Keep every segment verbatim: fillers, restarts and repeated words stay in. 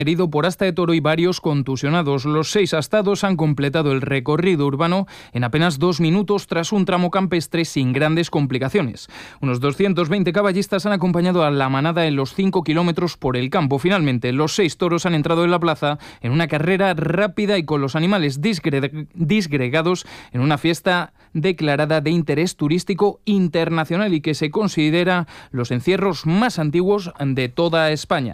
herido por asta de toro y varios contusionados. Los seis astados han completado el recorrido urbano en apenas dos minutos tras un tramo campestre sin grandes complicaciones. Unos doscientos veinte caballistas han acompañado a la manada en los cinco kilómetros por el campo. Finalmente, los seis toros han entrado en la plaza en una carrera rápida y con los animales disgre- disgregados en una fiesta declarada de interés turístico internacional y que se considera los encierros más antiguos de toda España.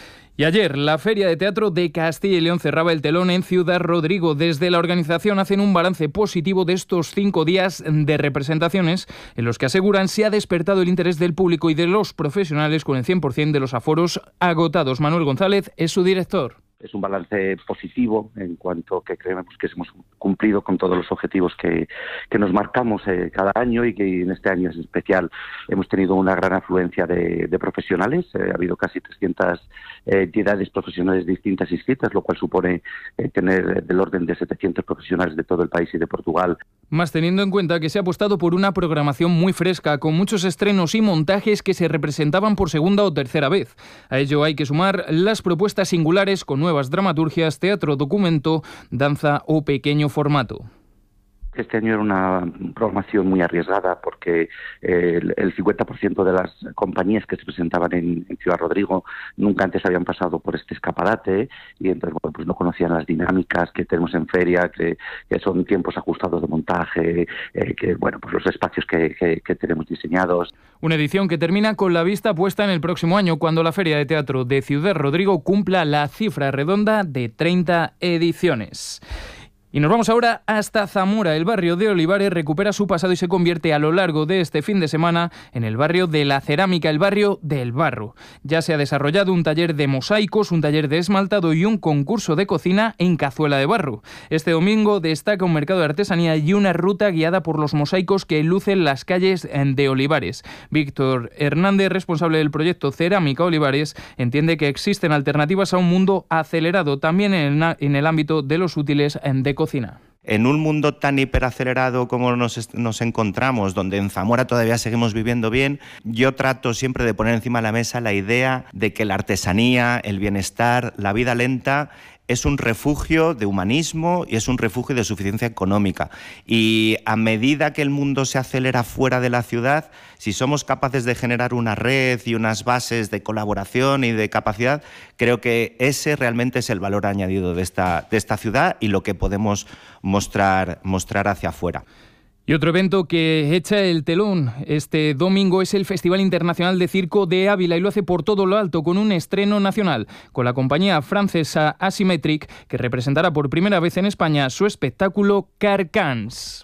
Y ayer, la Feria de Teatro de Castilla y León cerraba el telón en Ciudad Rodrigo. Desde la organización hacen un balance positivo de estos cinco días de representaciones en los que aseguran se ha despertado el interés del público y de los profesionales con el cien por ciento de los aforos agotados. Manuel González es su director. Es un balance positivo en cuanto que creemos que hemos cumplido con todos los objetivos que, que nos marcamos eh, cada año y que en este año es especial. Hemos tenido una gran afluencia de, de profesionales, eh, ha habido casi trescientas eh, entidades profesionales distintas inscritas, lo cual supone eh, tener del orden de setecientos profesionales de todo el país y de Portugal. Más teniendo en cuenta que se ha apostado por una programación muy fresca, con muchos estrenos y montajes que se representaban por segunda o tercera vez. A ello hay que sumar las propuestas singulares con nuevas dramaturgias, teatro documento, danza o pequeño formato. Este año era una programación muy arriesgada porque eh, el, el cincuenta por ciento de las compañías que se presentaban en, en Ciudad Rodrigo nunca antes habían pasado por este escaparate y entonces bueno, pues no conocían las dinámicas que tenemos en feria, que, que son tiempos ajustados de montaje, eh, que bueno, pues los espacios que, que, que tenemos diseñados. Una edición que termina con la vista puesta en el próximo año, cuando la Feria de Teatro de Ciudad Rodrigo cumpla la cifra redonda de treinta ediciones. Y nos vamos ahora hasta Zamora. El barrio de Olivares recupera su pasado y se convierte a lo largo de este fin de semana en el barrio de la cerámica, el barrio del barro. Ya se ha desarrollado un taller de mosaicos, un taller de esmaltado y un concurso de cocina en cazuela de barro. Este domingo destaca un mercado de artesanía y una ruta guiada por los mosaicos que lucen las calles de Olivares. Víctor Hernández, responsable del proyecto Cerámica Olivares, entiende que existen alternativas a un mundo acelerado también en el, en el ámbito de los útiles de cocina. En un mundo tan hiperacelerado como nos, nos encontramos, donde en Zamora todavía seguimos viviendo bien, yo trato siempre de poner encima de la mesa la idea de que la artesanía, el bienestar, la vida lenta es un refugio de humanismo y es un refugio de suficiencia económica. Y a medida que el mundo se acelera fuera de la ciudad, si somos capaces de generar una red y unas bases de colaboración y de capacidad, creo que ese realmente es el valor añadido de esta, de esta ciudad y lo que podemos mostrar, mostrar hacia afuera. Y otro evento que echa el telón este domingo es el Festival Internacional de Circo de Ávila y lo hace por todo lo alto con un estreno nacional, con la compañía francesa Asymmetric, que representará por primera vez en España su espectáculo Carcans.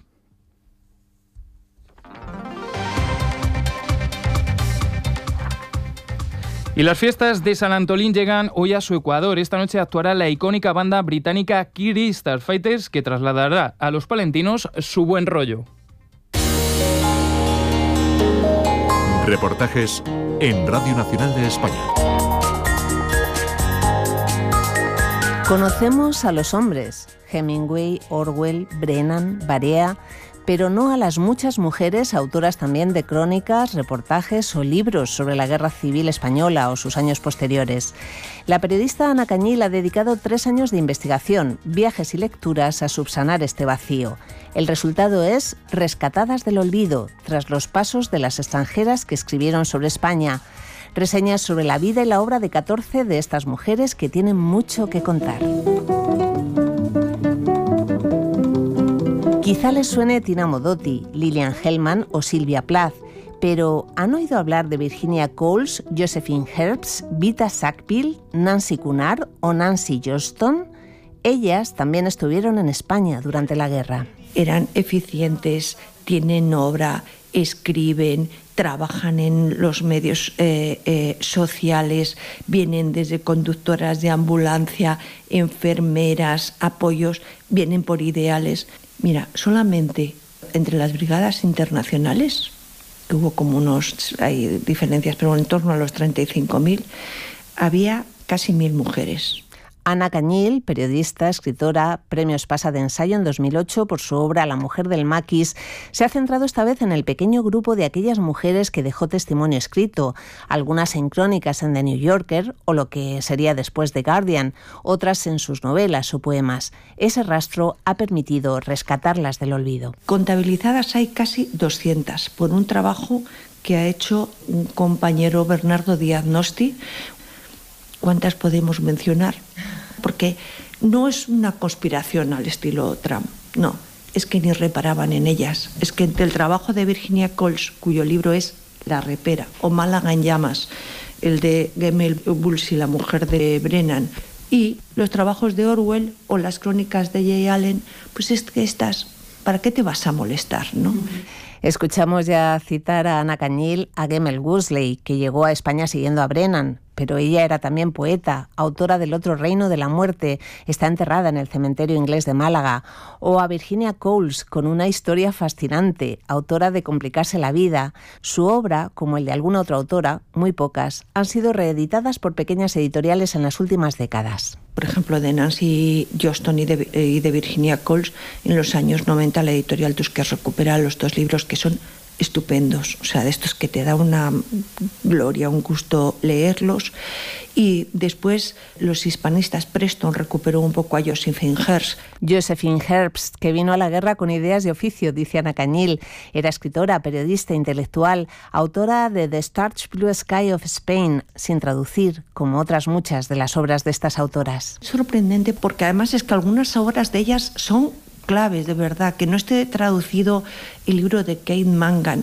Y las fiestas de San Antolín llegan hoy a su ecuador. Esta noche actuará la icónica banda británica Kiri Starfighters, que trasladará a los palentinos su buen rollo. Reportajes en Radio Nacional de España. Conocemos a los hombres, Hemingway, Orwell, Brennan, Barea, pero no a las muchas mujeres autoras también de crónicas, reportajes o libros sobre la Guerra Civil Española o sus años posteriores. La periodista Ana Cañil ha dedicado tres años de investigación, viajes y lecturas a subsanar este vacío. El resultado es Rescatadas del olvido, tras los pasos de las extranjeras que escribieron sobre España. Reseñas sobre la vida y la obra de catorce de estas mujeres que tienen mucho que contar. Quizá les suene Tina Modotti, Lillian Hellman o Sylvia Plath, pero ¿han oído hablar de Virginia Coles, Josephine Herbst, Vita Sackville, Nancy Cunard o Nancy Johnston? Ellas también estuvieron en España durante la guerra. Eran eficientes, tienen obra, escriben, trabajan en los medios eh, eh, sociales, vienen desde conductoras de ambulancia, enfermeras, apoyos, vienen por ideales. Mira, solamente entre las brigadas internacionales, que hubo como unos, hay diferencias, pero en torno a los treinta y cinco mil, había casi mil mujeres. Ana Cañil, periodista, escritora, premio Espasa de ensayo en dos mil ocho por su obra La mujer del maquis, se ha centrado esta vez en el pequeño grupo de aquellas mujeres que dejó testimonio escrito, algunas en crónicas en The New Yorker o lo que sería después The Guardian, otras en sus novelas o poemas. Ese rastro ha permitido rescatarlas del olvido. Contabilizadas hay casi doscientas por un trabajo que ha hecho un compañero, Bernardo Díaz Nosti. ¿Cuántas podemos mencionar? Porque no es una conspiración al estilo Trump, no, es que ni reparaban en ellas. Es que entre el trabajo de Virginia Coles, cuyo libro es La repera, o Málaga en llamas, el de Gemel Bulls y la mujer de Brennan, y los trabajos de Orwell o las crónicas de Jay Allen, pues es que estas, ¿para qué te vas a molestar, no? Escuchamos ya citar a Ana Cañil a Gemel Gushley, que llegó a España siguiendo a Brennan, pero ella era también poeta, autora del Otro reino de la muerte, está enterrada en el cementerio inglés de Málaga, o a Virginia Coles, con una historia fascinante, autora de Complicarse la vida. Su obra, como el de alguna otra autora, muy pocas, han sido reeditadas por pequeñas editoriales en las últimas décadas. Por ejemplo, de Nancy Johnston y de, y de Virginia Coles, en los años noventa la editorial Tusquets recupera los dos libros que son estupendos, o sea, de estos que te da una gloria, un gusto leerlos. Y después los hispanistas, Preston recuperó un poco a Josephine Herbst. Josephine Herbst, que vino a la guerra con ideas de oficio, dice Ana Cañil. Era escritora, periodista, intelectual, autora de The Starch Blue Sky of Spain, sin traducir, como otras muchas de las obras de estas autoras. Sorprendente, porque además es que algunas obras de ellas son claves, de verdad, que no esté traducido el libro de Kate Mangan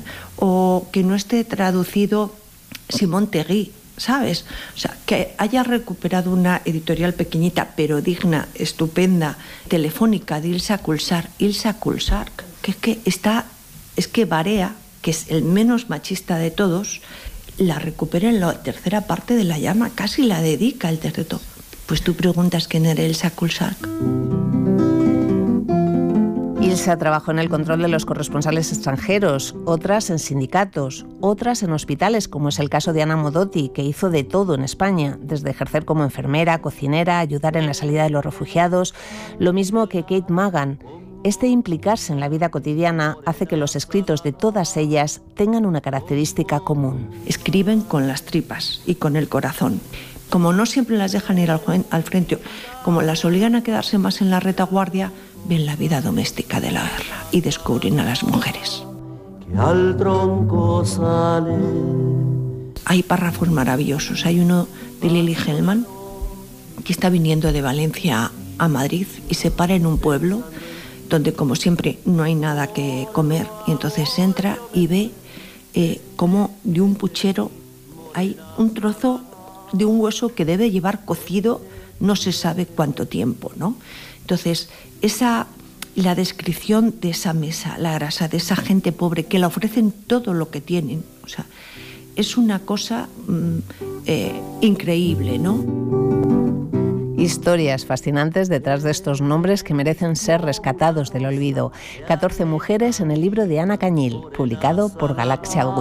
o que no esté traducido Simone Tegui, ¿sabes? O sea, que haya recuperado una editorial pequeñita pero digna, estupenda, Telefónica, de Ilsa Kulsar, Ilsa Kulsar, que es que está, es que Barea, que es el menos machista de todos, la recupera en la tercera parte de La llama, casi la dedica al tercero. Pues tú preguntas quién era Ilsa Kulsar. Ilsa trabajó en el control de los corresponsales extranjeros, otras en sindicatos, otras en hospitales, como es el caso de Ana Modotti, que hizo de todo en España, desde ejercer como enfermera, cocinera, ayudar en la salida de los refugiados, lo mismo que Kate Mangan. Este implicarse en la vida cotidiana hace que los escritos de todas ellas tengan una característica común. Escriben con las tripas y con el corazón. Como no siempre las dejan ir al, al frente, como las obligan a quedarse más en la retaguardia, ven la vida doméstica de la guerra y descubren a las mujeres. Que al tronco sale. Hay párrafos maravillosos. Hay uno de Lili Hellman, que está viniendo de Valencia a Madrid y se para en un pueblo donde, como siempre, no hay nada que comer, y entonces entra y ve eh, cómo de un puchero hay un trozo de un hueso que debe llevar cocido no se sabe cuánto tiempo, ¿no? Entonces, esa, la descripción de esa mesa, la grasa de esa gente pobre que le ofrecen todo lo que tienen, o sea, es una cosa mmm, eh, increíble, ¿no? Historias fascinantes detrás de estos nombres que merecen ser rescatados del olvido. catorce mujeres en el libro de Ana Cañil, publicado por Galaxia